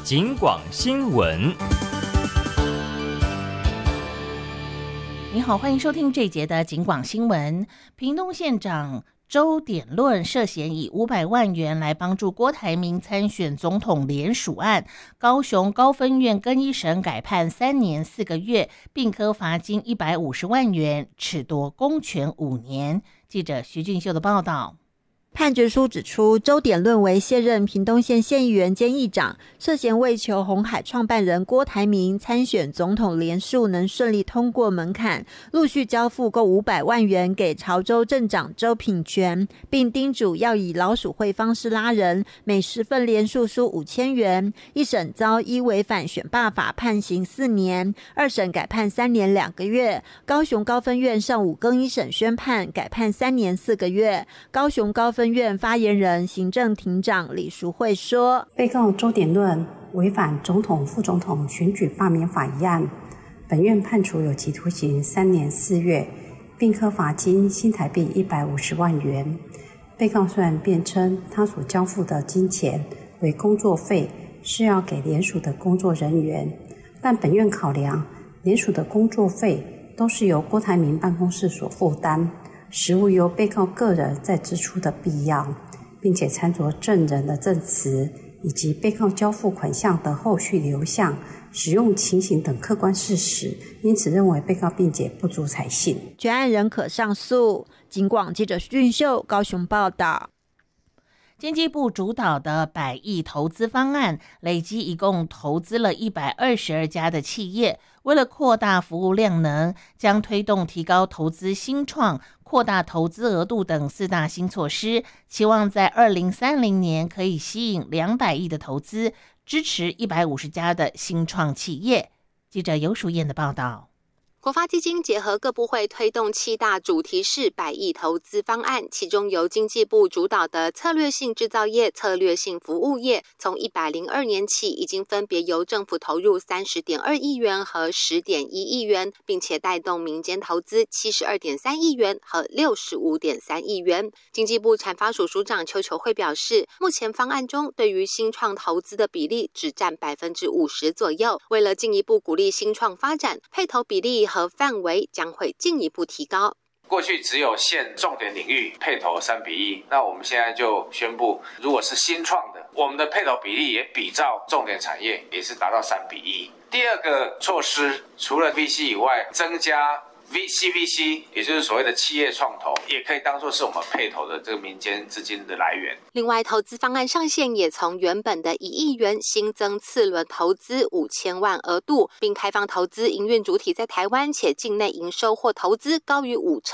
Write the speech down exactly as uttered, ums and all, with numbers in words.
警广新闻。 你好，欢迎收听这一节的警广新闻。屏东县长周典论涉嫌以五百万元来帮助郭台铭参选总统联署案，高雄高分院更一审改判三年四个月，并科罚金一百五十万元，褫夺公权五年。记者徐俊秀的报道。 判决书指出，周典论为现任屏东县县议员兼议长，涉嫌为求鸿海创办人郭台铭参选总统联署能顺利通过门槛，陆续交付共五百万元给潮州镇长周品全，并叮嘱要以老鼠会方式拉人，每十份联署书五千元。一审遭依违反选罢法判刑四年，二审改判三年两个月。高雄高分院上午更一审宣判，改判三年四个月。高雄高分院发言人行政庭长李淑慧说， 被告周典论违反总统副总统选举罢免法一案，本院判处有期徒刑三年四月，并科罚金新台币一百五十万元。被告虽然辩称他所交付的金钱为工作费，是要给联署的工作人员，但本院考量联署的工作费都是由郭台铭办公室所负担，实无由被告个人再支出的必要，并且参酌证人的证词以及被告交付款项的后续流向、使用情形等客观事实，因此认为被告辩解不足采信。 全案仍可上诉。警广记者徐俊秀高雄报道。 经济部主导的百亿投资方案，累计一共投资了一百二十二家的企业。为了扩大服务量能，将推动提高投资新创、扩大投资额度等四大新措施，期望在二零三零年可以吸引两百亿的投资，支持一百五十家的新创企业。记者游淑燕的报道。 国发基金结合各部会推动七大主题式百亿投资方案，其中由经济部主导的策略性制造业、策略性服务业，从一百零二年起已经分别由政府投入三十点二亿元和十点一亿元，并且带动民间投资七十二点三亿元和六十五点三亿元。经济部产发署署长邱球慧表示，目前方案中对于新创投资的比例只占百分之五十左右，为了进一步鼓励新创发展，配投比例和范围将会进一步提高。 过去只有限重点领域配投三比一，那我们现在就宣布，如果是新创的，我们的配投比例也比照重点产业，也是达到三比一。第二个措施，除了 V C 以外，增加V C V C， 也就是所谓的企业创投，也可以当作是我们配投的这个民间资金的来源。 另外，投资方案上限也从原本的一亿元新增次轮投资五千万额度，并开放投资营运主体在台湾且境内营收或投资高于五成